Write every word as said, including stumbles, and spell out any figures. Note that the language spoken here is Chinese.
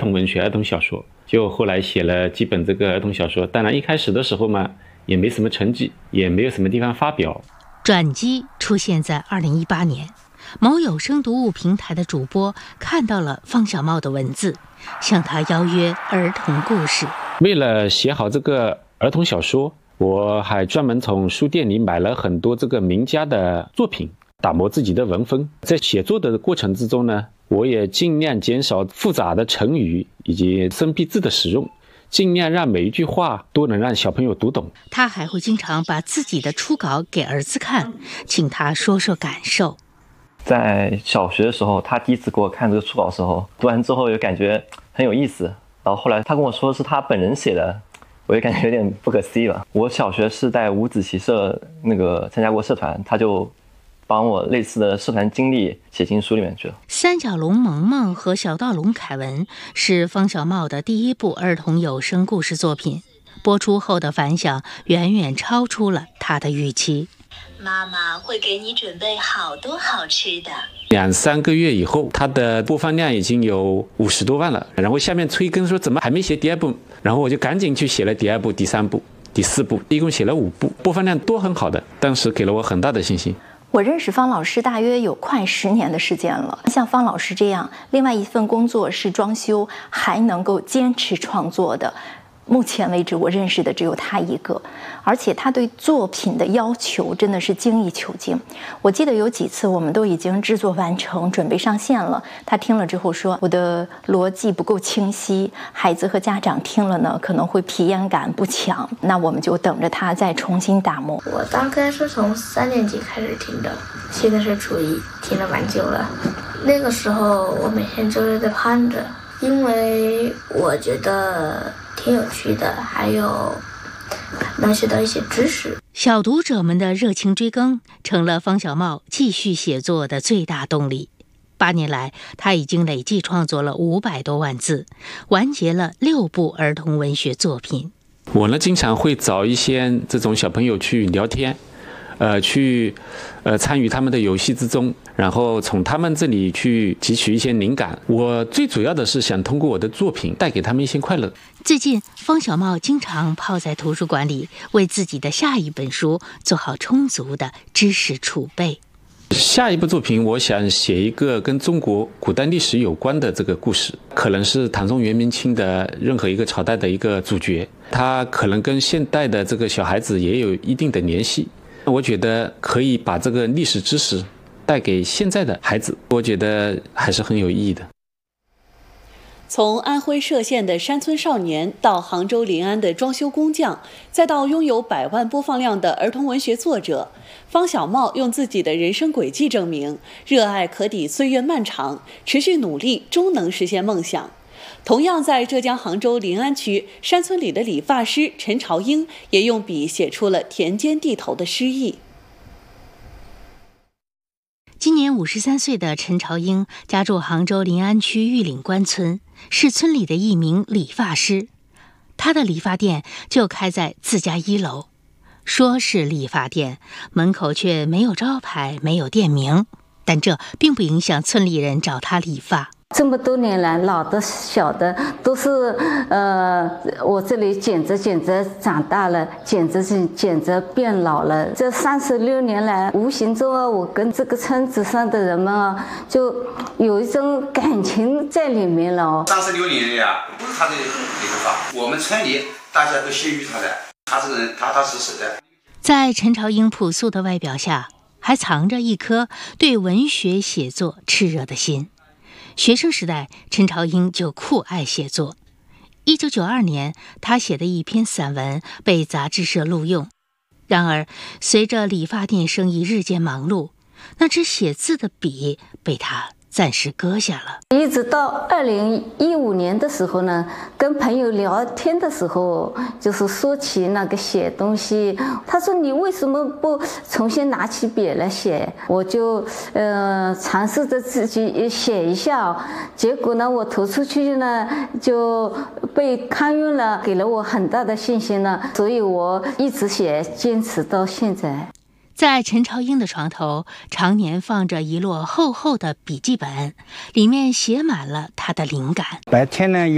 童文学、儿童小说，就后来写了几本这个儿童小说。当然一开始的时候嘛，也没什么成绩，也没有什么地方发表。 转机出现在二零一八年，某有声读物平台的主播看到了方小茂的文字，向他邀约儿童故事。 为了写好这个儿童小说，我还专门从书店里买了很多这个名家的作品，打磨自己的文风。在写作的过程之中呢，我也尽量减少复杂的成语以及生僻字的使用，尽量让每一句话都能让小朋友读懂。 他还会经常把自己的初稿给儿子看，请他说说感受。 在小学的时候，他第一次给我看这个初稿的时候，读完之后也感觉很有意思，然后后来他跟我说是他本人写的，我也感觉有点不可思议了。我小学是在五子棋社那个参加过社团，他就帮我类似的社团经历写进书里面去了。 三角龙萌萌和小盗龙凯文是方小茂的第一部儿童有声故事作品，播出后的反响远远超出了他的预期。 妈妈会给你准备好多好吃的。 两三个月以后，它的播放量已经有五十多万了。然后下面催更说怎么还没写第二部，然后我就赶紧去写了第二部、第三部、第四部，一共写了五部，播放量都很好的，当时给了我很大的信心。 我认识方老师大约有快十年的时间了。像方老师这样，另外一份工作是装修，还能够坚持创作的，目前为止我认识的只有他一个。而且他对作品的要求真的是精益求精。我记得有几次我们都已经制作完成，准备上线了，他听了之后说我的逻辑不够清晰，孩子和家长听了呢可能会体验感不强，那我们就等着他再重新打磨。 我大概是从三年级开始听的，现在是初一，听了蛮久了。那个时候我每天就是在盼着，因为我觉得挺有趣的，还有能学到一些知识。 小读者们的热情追更成了方小茂继续写作的最大动力。八年来，他已经累计创作了五百多万字，完结了六部儿童文学作品。 我呢，经常会找一些这种小朋友去聊天，呃，去呃参与他们的游戏之中，然后从他们这里去汲取一些灵感。我最主要的是想通过我的作品带给他们一些快乐。 最近，方小茂经常泡在图书馆里，为自己的下一本书做好充足的知识储备。 下一部作品，我想写一个跟中国古代历史有关的这个故事，可能是唐宋元明清的任何一个朝代的一个主角，他可能跟现代的这个小孩子也有一定的联系。我觉得可以把这个历史知识带给现在的孩子，我觉得还是很有意义的。 从安徽歙县的山村少年，到杭州临安的装修工匠，再到拥有百万播放量的儿童文学作者，方小茂用自己的人生轨迹证明，热爱可抵岁月漫长，持续努力终能实现梦想。同样在浙江杭州临安区山村里的理发师陈朝英，也用笔写出了田间地头的诗意。 今年五十三岁的陈朝英家住杭州临安区玉岭关村，是村里的一名理发师。他的理发店就开在自家一楼，说是理发店，门口却没有招牌，没有店名，但这并不影响村里人找他理发。 这么多年来，老的小的都是，呃，我这里剪着剪着长大了，剪着剪剪着变老了。这三十六年来，无形中啊，我跟这个村子上的人们啊，就有一种感情在里面了哦。 三十六年呀，不是他的理发，我们村里大家都信誉他的，他是人踏踏实实的。 在陈朝英朴素的外表下，还藏着一颗对文学写作炽热的心。学生时代，陈朝英就酷爱写作。一九九二年，他写的一篇散文被杂志社录用。然而，随着理发店生意日渐忙碌，那支写字的笔被他暂时搁下了。 一直到二零一五年的时候呢，跟朋友聊天的时候，就是说起那个写东西，他说你为什么不重新拿起笔来写？我就呃尝试着自己写一下，结果呢，我投出去呢就被刊运了，给了我很大的信心了，所以我一直写，坚持到现在。 在陈朝英的床头，常年放着一摞厚厚的笔记本，里面写满了他的灵感。 白天呢，